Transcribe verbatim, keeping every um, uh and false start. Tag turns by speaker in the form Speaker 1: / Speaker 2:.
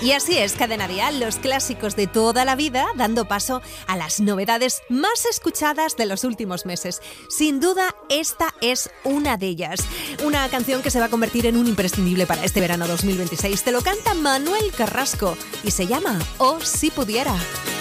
Speaker 1: Y así es, Cadena Dial, los clásicos de toda la vida, dando paso a las novedades más escuchadas de los últimos meses. Sin duda, esta es una de ellas. Una canción que se va a convertir en un imprescindible para este verano dos mil veintiséis. Te lo canta Manuel Carrasco y se llama Oh, si pudiera.